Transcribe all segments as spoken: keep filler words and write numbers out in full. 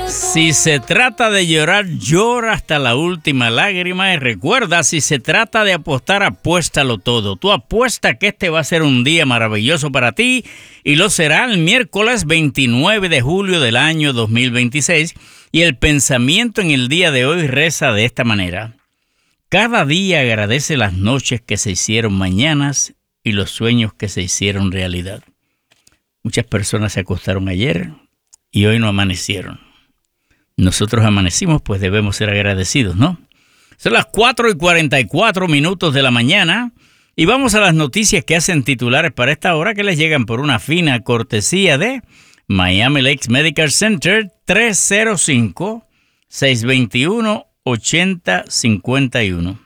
Si se trata de llorar, llora hasta la última lágrima y recuerda, si se trata de apostar, apuéstalo todo. Tú apuesta que este va a ser un día maravilloso para ti y lo será el miércoles veintinueve de julio del año dos mil veintiséis y el pensamiento en el día de hoy reza de esta manera. Cada día agradece las noches que se hicieron mañanas y los sueños que se hicieron realidad. Muchas personas se acostaron ayer y hoy no amanecieron. Nosotros amanecimos, pues debemos ser agradecidos, ¿no? Son las cuatro y cuarenta y cuatro minutos de la mañana y vamos a las noticias que hacen titulares para esta hora que les llegan por una fina cortesía de Miami Lakes Medical Center tres cero cinco, seis dos uno, ocho cero cinco uno.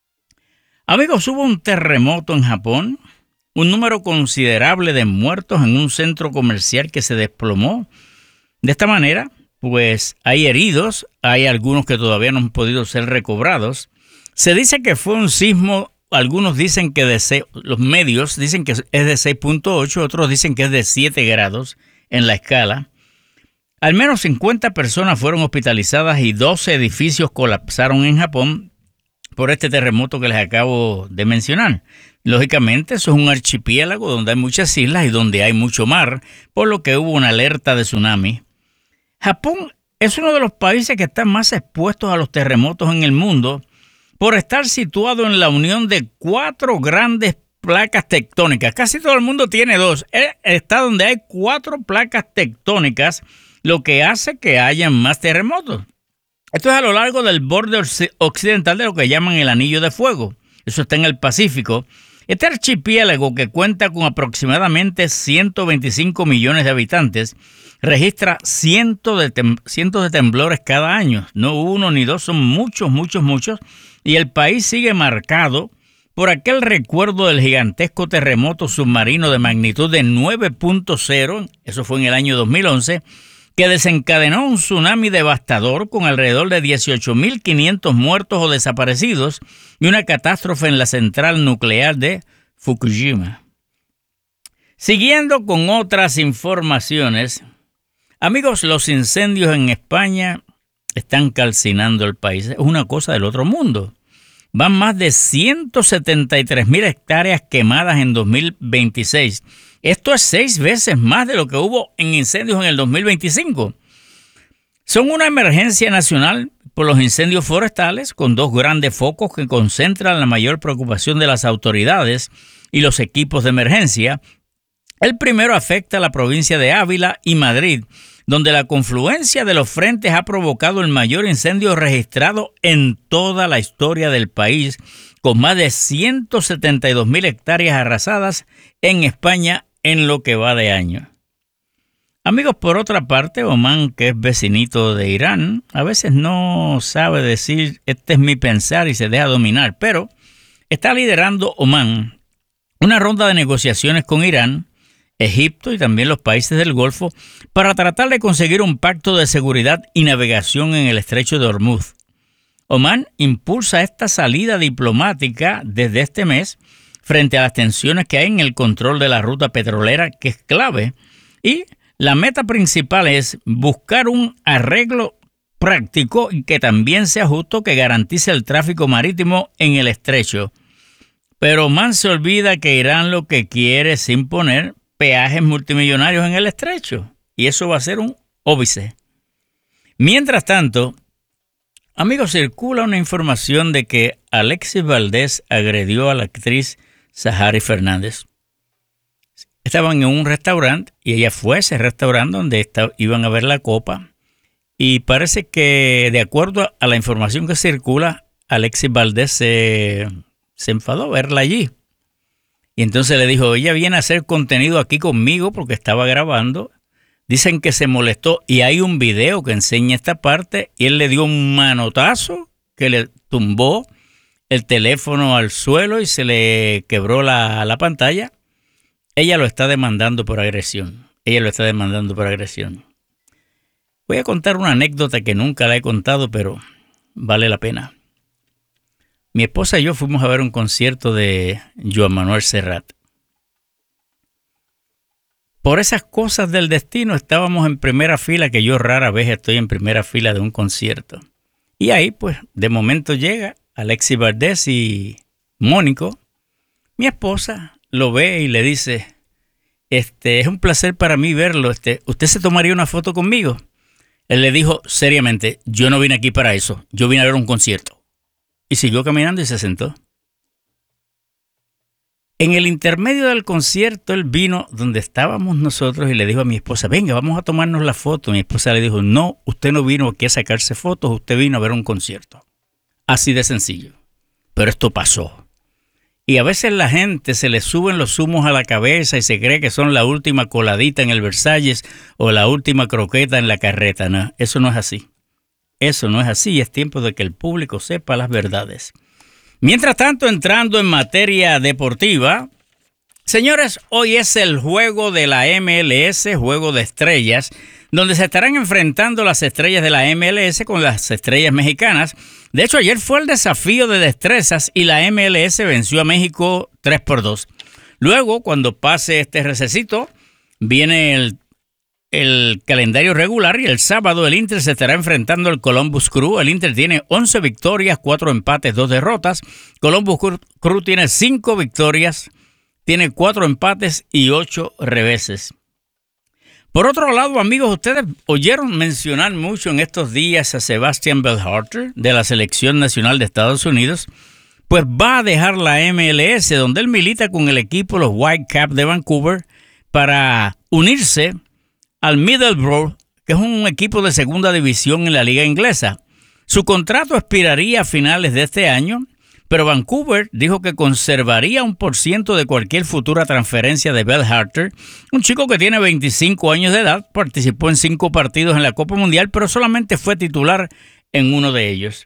Amigos, hubo un terremoto en Japón, un número considerable de muertos en un centro comercial que se desplomó. De esta manera, pues hay heridos, hay algunos que todavía no han podido ser recobrados. Se dice que fue un sismo, algunos dicen que de seis, los medios dicen que es de seis punto ocho, otros dicen que es de siete grados en la escala. Al menos cincuenta personas fueron hospitalizadas y doce edificios colapsaron en Japón por este terremoto que les acabo de mencionar. Lógicamente, eso es un archipiélago donde hay muchas islas y donde hay mucho mar, por lo que hubo una alerta de tsunami. Japón es uno de los países que están más expuestos a los terremotos en el mundo por estar situado en la unión de cuatro grandes placas tectónicas. Casi todo el mundo tiene dos. Está donde hay cuatro placas tectónicas, lo que hace que hayan más terremotos. Esto es a lo largo del borde occidental de lo que llaman el Anillo de Fuego. Eso está en el Pacífico. Este archipiélago, que cuenta con aproximadamente ciento veinticinco millones de habitantes, registra cientos de, tem- cientos de temblores cada año. No uno ni dos, son muchos, muchos, muchos. Y el país sigue marcado por aquel recuerdo del gigantesco terremoto submarino de magnitud de nueve punto cero, eso fue en el año dos mil once, que desencadenó un tsunami devastador con alrededor de dieciocho mil quinientos muertos o desaparecidos y una catástrofe en la central nuclear de Fukushima. Siguiendo con otras informaciones, amigos, los incendios en España están calcinando el país. Es una cosa del otro mundo. Van más de ciento setenta y tres mil hectáreas quemadas en dos mil veintiséis. Esto es seis veces más de lo que hubo en incendios en el dos mil veinticinco. Son una emergencia nacional por los incendios forestales, con dos grandes focos que concentran la mayor preocupación de las autoridades y los equipos de emergencia. El primero afecta a la provincia de Ávila y Madrid, donde la confluencia de los frentes ha provocado el mayor incendio registrado en toda la historia del país, con más de ciento setenta y dos mil hectáreas arrasadas en España en lo que va de año. Amigos, por otra parte, Omán, que es vecinito de Irán, a veces no sabe decir este es mi pensar y se deja dominar, pero está liderando Omán una ronda de negociaciones con Irán, Egipto y también los países del Golfo para tratar de conseguir un pacto de seguridad y navegación en el estrecho de Hormuz. Omán impulsa esta salida diplomática desde este mes frente a las tensiones que hay en el control de la ruta petrolera, que es clave, y la meta principal es buscar un arreglo práctico y que también sea justo, que garantice el tráfico marítimo en el estrecho. Pero Omán se olvida que Irán lo que quiere es imponer peajes multimillonarios en el estrecho, y eso va a ser un óbice. Mientras tanto, amigos, circula una información de que Alexis Valdés agredió a la actriz Sahari Fernández. Estaban en un restaurante y ella fue a ese restaurante donde está, iban a ver la copa, y parece que, de acuerdo a la información que circula, Alexis Valdés se, se enfadó verla allí. Y entonces le dijo, ella viene a hacer contenido aquí conmigo porque estaba grabando. Dicen que se molestó y hay un video que enseña esta parte y él le dio un manotazo que le tumbó el teléfono al suelo y se le quebró la, la pantalla. Ella lo está demandando por agresión. Ella lo está demandando por agresión. Voy a contar una anécdota que nunca la he contado, pero vale la pena. Mi esposa y yo fuimos a ver un concierto de Joan Manuel Serrat. por esas cosas del destino estábamos en primera fila, que yo rara vez estoy en primera fila de un concierto. Y ahí, pues, de momento llega Alexis Valdés y Mónico. Mi esposa lo ve y le dice, este, es un placer para mí verlo. Este, ¿usted se tomaría una foto conmigo? Él le dijo seriamente, yo no vine aquí para eso, yo vine a ver un concierto. Y siguió caminando y se sentó. En el intermedio del concierto, él vino donde estábamos nosotros y le dijo a mi esposa, venga, vamos a tomarnos la foto. Mi esposa le dijo, no, usted no vino aquí a sacarse fotos, usted vino a ver un concierto. Así de sencillo. Pero esto pasó. Y a veces la gente se le suben los humos a la cabeza y se cree que son la última coladita en el Versalles o la última croqueta en la carreta. No, eso no es así. Eso no es así. Es tiempo de que el público sepa las verdades. Mientras tanto, entrando en materia deportiva, señores, hoy es el juego de la M L S, Juego de Estrellas, donde se estarán enfrentando las estrellas de la M L S con las estrellas mexicanas. De hecho, ayer fue el desafío de destrezas y la M L S venció a México tres por dos. Luego, cuando pase este recesito, viene el, el calendario regular y el sábado el Inter se estará enfrentando al Columbus Crew. El Inter tiene once victorias, cuatro empates, dos derrotas. Columbus Crew tiene cinco victorias, tiene cuatro empates y ocho reveses. Por otro lado, amigos, ustedes oyeron mencionar mucho en estos días a Sebastian Bellharter de la Selección Nacional de Estados Unidos, pues va a dejar la M L S, donde él milita con el equipo los Whitecaps de Vancouver, para unirse al Middlesbrough, que es un equipo de segunda división en la liga inglesa. Su contrato expiraría a finales de este año, pero Vancouver dijo que conservaría un por ciento de cualquier futura transferencia de Bellharter, un chico que tiene veinticinco años de edad, participó en cinco partidos en la Copa Mundial, pero solamente fue titular en uno de ellos.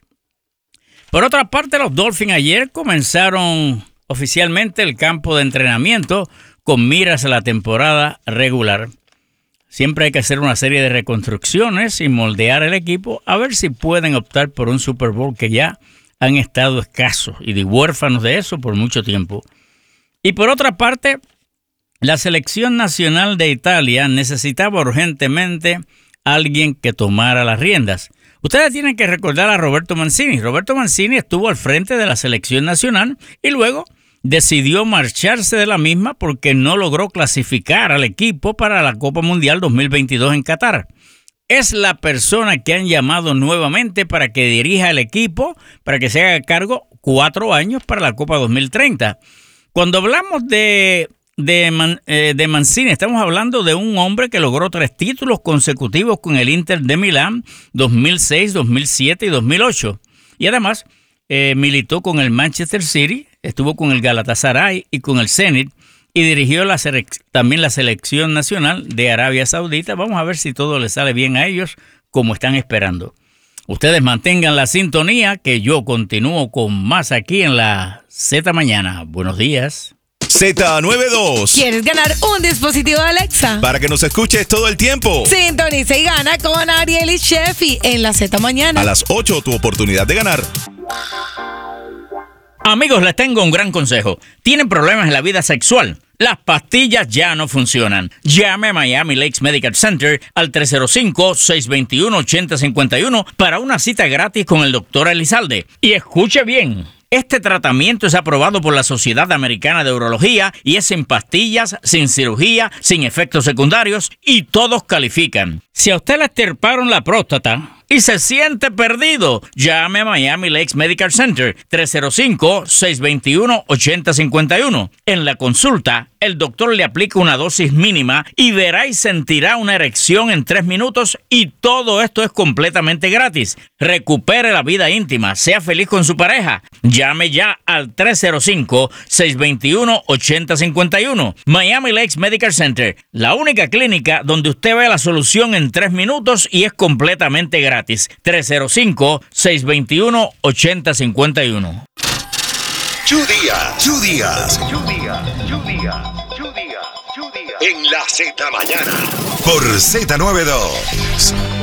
Por otra parte, los Dolphins ayer comenzaron oficialmente el campo de entrenamiento con miras a la temporada regular. Siempre hay que hacer una serie de reconstrucciones y moldear el equipo a ver si pueden optar por un Super Bowl, que ya han estado escasos y de huérfanos de eso por mucho tiempo. Y por otra parte, la selección nacional de Italia necesitaba urgentemente a alguien que tomara las riendas. Ustedes tienen que recordar a Roberto Mancini. Roberto Mancini estuvo al frente de la selección nacional y luego decidió marcharse de la misma porque no logró clasificar al equipo para la Copa Mundial dos mil veintidós en Qatar. Es la persona que han llamado nuevamente para que dirija el equipo, para que se haga cargo cuatro años para la Copa dos mil treinta. Cuando hablamos de, de, Man, eh, de Mancini, estamos hablando de un hombre que logró tres títulos consecutivos con el Inter de Milán, dos mil seis, dos mil siete y dos mil ocho. Y además eh, militó con el Manchester City, estuvo con el Galatasaray y con el Zenit, y dirigió la selec- también la selección nacional de Arabia Saudita. Vamos a ver si todo les sale bien a ellos como están esperando. Ustedes mantengan la sintonía, que yo continúo con más aquí en la Z Mañana. Buenos días. Z noventa y dos. ¿Quieres ganar un dispositivo Alexa? Para que nos escuches todo el tiempo. Sintoniza y gana con Ariel y Sheffy en la Z Mañana. A las ocho, tu oportunidad de ganar. Amigos, les tengo un gran consejo. ¿Tienen problemas en la vida sexual? Las pastillas ya no funcionan. Llame a Miami Lakes Medical Center al tres cero cinco, seis dos uno, ocho cero cinco uno para una cita gratis con el doctor Elizalde. Y escuche bien. Este tratamiento es aprobado por la Sociedad Americana de Urología y es sin pastillas, sin cirugía, sin efectos secundarios y todos califican. Si a usted le extirparon la próstata y se siente perdido, llame a Miami Lakes Medical Center tres cero cinco, seis dos uno, ocho cero cinco uno. En la consulta, el doctor le aplica una dosis mínima y verá y sentirá una erección en tres minutos y todo esto es completamente gratis. Recupere la vida íntima, sea feliz con su pareja. Llame ya al tres cero cinco, seis dos uno, ocho cero cinco uno. Miami Lakes Medical Center, la única clínica donde usted ve la solución en tres minutos y es completamente gratis. tres cero cinco, seis dos uno, ocho cero cinco uno. Judía, Judías, Judía, Judía, Judía, Judía. En la Z Mañana. Por Z noventa y dos.